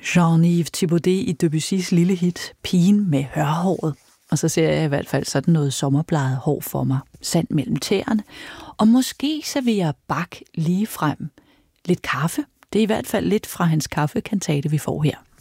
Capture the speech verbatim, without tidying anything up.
Jean-Yves Thibaudet i Debussys lille hit, Pigen med hørhåret. Og så ser jeg i hvert fald sådan noget sommerbladet hår for mig, sand mellem tæerne. Og måske serverer Bach lige frem lidt kaffe. Det er i hvert fald lidt fra hans kaffekantate, vi får her.